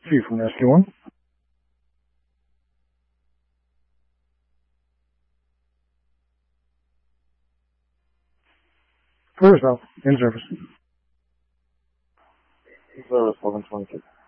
Chief from Rescue 1. Clear as now. In service. Service 1122.